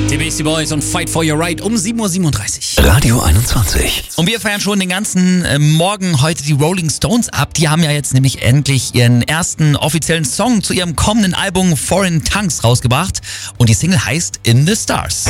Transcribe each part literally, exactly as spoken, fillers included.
Die Beastie Boys und Fight for Your Right um sieben Uhr siebenunddreißig. Radio einundzwanzig. Und wir feiern schon den ganzen äh, Morgen heute die Rolling Stones ab. Die haben ja jetzt nämlich endlich ihren ersten offiziellen Song zu ihrem kommenden Album Foreign Tongues rausgebracht. Und die Single heißt In the Stars.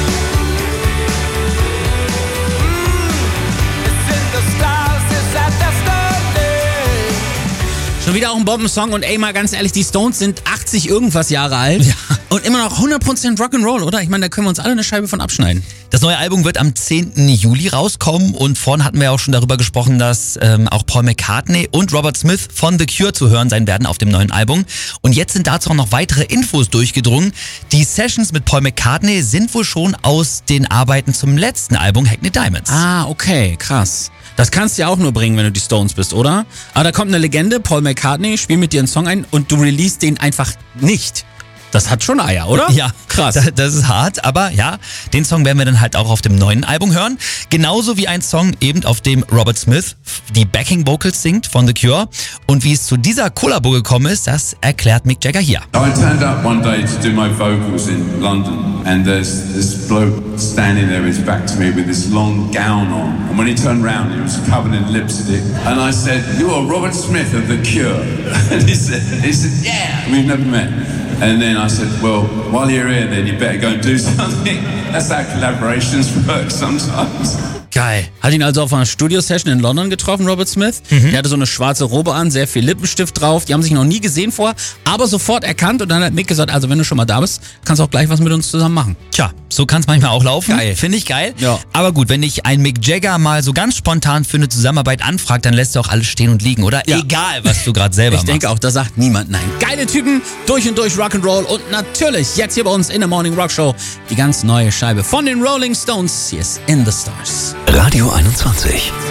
Schon wieder auch ein Bombensong und ey, mal ganz ehrlich, die Stones sind achtzig irgendwas Jahre alt ja. und immer noch hundert Prozent Rock'n'Roll, oder? Ich meine, da können wir uns alle eine Scheibe von abschneiden. Das neue Album wird am zehnten Juli rauskommen und vorhin hatten wir ja auch schon darüber gesprochen, dass ähm, auch Paul McCartney und Robert Smith von The Cure zu hören sein werden auf dem neuen Album. Und jetzt sind dazu auch noch weitere Infos durchgedrungen. Die Sessions mit Paul McCartney sind wohl schon aus den Arbeiten zum letzten Album Hackney Diamonds. Ah, okay, krass. Das kannst du ja auch nur bringen, wenn du die Stones bist, oder? Aber da kommt eine Legende, Paul McCartney spielt mit dir einen Song ein und du release den einfach nicht. Das hat schon Eier, oder? Ja, krass. Das, das ist hart, aber ja, den Song werden wir dann halt auch auf dem neuen Album hören. Genauso wie ein Song eben, auf dem Robert Smith die Backing Vocals singt von The Cure. Und wie es zu dieser Kollabo gekommen ist, das erklärt Mick Jagger hier. I turned up one day to do my vocals in London and there's this bloke standing there with his back to me with this long gown on. And when he turned round, he was covered in lipstick. And I said, "You are Robert Smith of The Cure." And he said, he said, "Yeah, we've never met." And then I said, well, while you're here, then you better go and do something. That's how collaborations work sometimes. Geil. Hat ihn also auf einer Studio-Session in London getroffen, Robert Smith. Mhm. Der hatte so eine schwarze Robe an, sehr viel Lippenstift drauf. Die haben sich noch nie gesehen vorher, aber sofort erkannt. Und dann hat Mick gesagt, also wenn du schon mal da bist, kannst du auch gleich was mit uns zusammen machen. Tja, so kann es manchmal auch laufen. Geil. Finde ich geil. Ja. Aber gut, wenn dich ein Mick Jagger mal so ganz spontan für eine Zusammenarbeit anfragt, dann lässt du auch alles stehen und liegen, oder? Ja. Egal, was du gerade selber ich machst. Ich denke auch, da sagt niemand nein. Geile Typen, durch und durch Rock'n'Roll und natürlich jetzt hier bei uns in der Morning Rock Show die ganz neue Scheibe von den Rolling Stones. Hier ist In the Stars. Radio einundzwanzig.